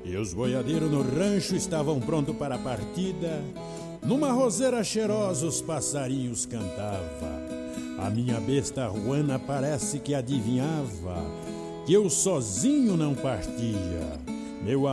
E os boiadeiros no rancho estavam prontos para a partida. Numa roseira cheirosa os passarinhos cantava. A minha besta Juana parece que adivinhava que eu sozinho não partia. Meu